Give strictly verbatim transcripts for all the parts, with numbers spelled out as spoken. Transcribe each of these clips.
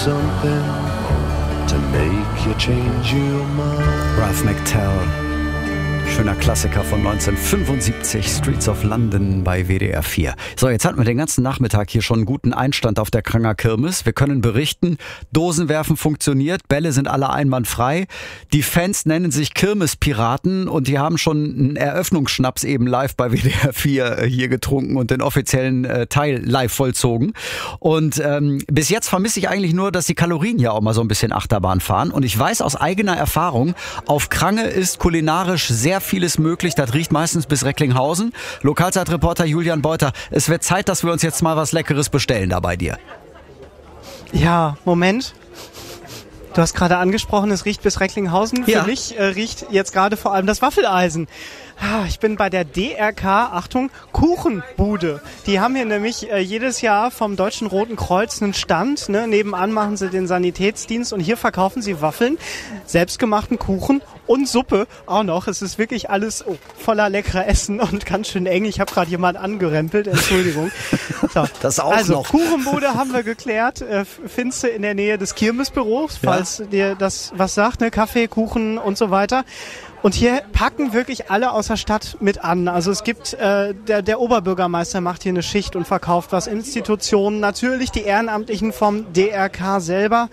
Something to make you change your mind. Ralph McTell. Schöner Klassiker von neunzehnhundertfünfundsiebzig, Streets of London bei W D R vier. So, jetzt hatten wir den ganzen Nachmittag hier schon einen guten Einstand auf der Kranger Kirmes. Wir können berichten, Dosenwerfen funktioniert, Bälle sind alle einwandfrei. Die Fans nennen sich Kirmespiraten und die haben schon einen Eröffnungsschnaps eben live bei W D R vier hier getrunken und den offiziellen äh, Teil live vollzogen. Und ähm, bis jetzt vermisse ich eigentlich nur, dass die Kalorien ja auch mal so ein bisschen Achterbahn fahren. Und ich weiß aus eigener Erfahrung, auf Krange ist kulinarisch sehr vieles möglich. Das riecht meistens bis Recklinghausen. Lokalzeitreporter Julian Beuter, es wird Zeit, dass wir uns jetzt mal was Leckeres bestellen da bei dir. Ja, Moment. Du hast gerade angesprochen, es riecht bis Recklinghausen. Ja. Für mich äh, riecht jetzt gerade vor allem das Waffeleisen. Ah, ich bin bei der D R K, Achtung, Kuchenbude. Die haben hier nämlich äh, jedes Jahr vom Deutschen Roten Kreuz einen Stand. Ne? Nebenan machen sie den Sanitätsdienst und hier verkaufen sie Waffeln, selbstgemachten Kuchen und Suppe auch noch. Es ist wirklich alles oh, voller leckerer Essen und ganz schön eng. Ich habe gerade jemand angerempelt, Entschuldigung. So. Das auch also, noch. Kuchenbude haben wir geklärt. Äh, findest du in der Nähe des Kirmesbüros, falls ja. dir das was sagt, ne? Kaffee, Kuchen und so weiter. Und hier packen wirklich alle aus der Stadt mit an. Also es gibt, äh, der, der Oberbürgermeister macht hier eine Schicht und verkauft was. Institutionen, natürlich die Ehrenamtlichen vom D R K selber.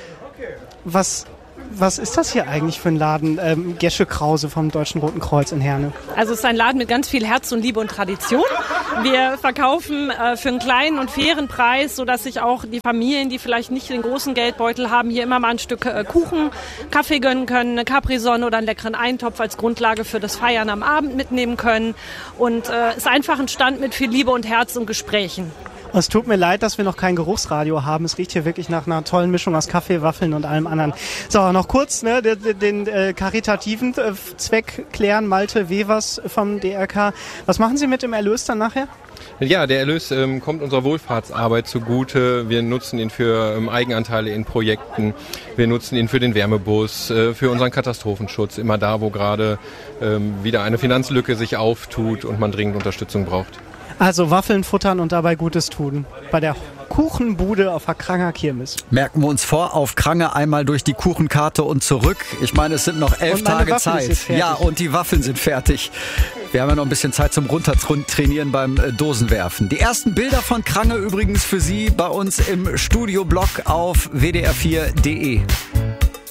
Was... Was ist das hier eigentlich für ein Laden? Ähm, Gesche Krause vom Deutschen Roten Kreuz in Herne. Also es ist ein Laden mit ganz viel Herz und Liebe und Tradition. Wir verkaufen äh, für einen kleinen und fairen Preis, sodass sich auch die Familien, die vielleicht nicht den großen Geldbeutel haben, hier immer mal ein Stück äh, Kuchen, Kaffee gönnen können, eine Capri-Sonne oder einen leckeren Eintopf als Grundlage für das Feiern am Abend mitnehmen können. Und es äh, ist einfach ein Stand mit viel Liebe und Herz und Gesprächen. Es tut mir leid, dass wir noch kein Geruchsradio haben. Es riecht hier wirklich nach einer tollen Mischung aus Kaffee, Waffeln und allem anderen. So, noch kurz ne, den, den äh, karitativen äh, Zweck klären. Malte Wevers vom D R K. Was machen Sie mit dem Erlös dann nachher? Ja, der Erlös ähm, kommt unserer Wohlfahrtsarbeit zugute. Wir nutzen ihn für ähm, Eigenanteile in Projekten. Wir nutzen ihn für den Wärmebus, äh, für unseren Katastrophenschutz. Immer da, wo gerade ähm, wieder eine Finanzlücke sich auftut und man dringend Unterstützung braucht. Also Waffeln futtern und dabei Gutes tun. Bei der Kuchenbude auf der Kranger Kirmes. Merken wir uns vor, auf Krange einmal durch die Kuchenkarte und zurück. Ich meine, es sind noch elf Und meine Tage Waffeln Zeit. sind fertig. Ja, und die Waffeln sind fertig. Wir haben ja noch ein bisschen Zeit zum Runtertrainieren beim äh, Dosenwerfen. Die ersten Bilder von Krange übrigens für Sie bei uns im Studioblog auf w d r vier punkt d e.